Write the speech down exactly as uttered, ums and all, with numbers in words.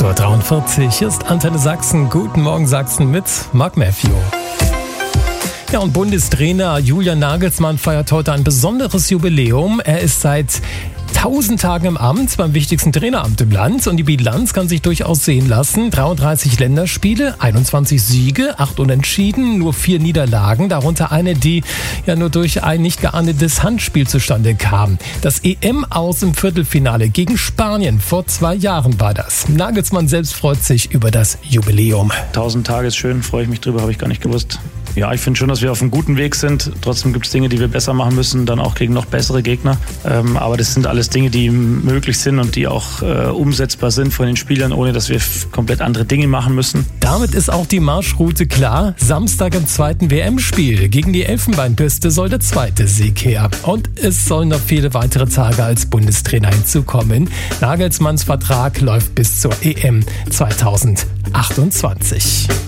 acht Uhr dreiundvierzig. Hier ist Antenne Sachsen. Guten Morgen Sachsen mit Mark Matthew. Ja, und Bundestrainer Julian Nagelsmann feiert heute ein besonderes Jubiläum. Er ist seit tausend Tagen im Amt, beim wichtigsten Traineramt im Land. Und die Bilanz kann sich durchaus sehen lassen. dreiunddreißig Länderspiele, einundzwanzig Siege, acht Unentschieden, nur vier Niederlagen. Darunter eine, die ja nur durch ein nicht geahndetes Handspiel zustande kam. Das E M-Aus im Viertelfinale gegen Spanien vor zwei Jahren war das. Nagelsmann selbst freut sich über das Jubiläum. tausend Tage ist schön, freue ich mich drüber, habe ich gar nicht gewusst. Ja, ich finde schon, dass wir auf einem guten Weg sind. Trotzdem gibt es Dinge, die wir besser machen müssen, dann auch gegen noch bessere Gegner. Ähm, aber das sind alles Dinge, die möglich sind und die auch äh, umsetzbar sind von den Spielern, ohne dass wir f- komplett andere Dinge machen müssen. Damit ist auch die Marschroute klar. Samstag im zweiten W M-Spiel gegen die Elfenbeinküste soll der zweite Sieg her. Und es sollen noch viele weitere Tage als Bundestrainer hinzukommen. Nagelsmanns Vertrag läuft bis zur E M zweitausendachtundzwanzig.